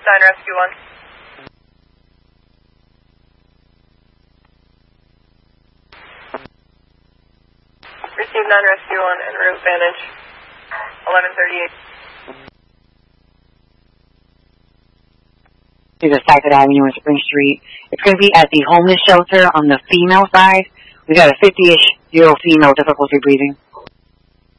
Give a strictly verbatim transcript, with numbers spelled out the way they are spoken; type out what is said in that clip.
nine Rescue one. Receive nine Rescue one en route Vantage eleven thirty-eight. Through the Cypher Avenue and Spring Street. It's going to be at the homeless shelter on the female side. We got a fifty-ish year old female with difficulty breathing.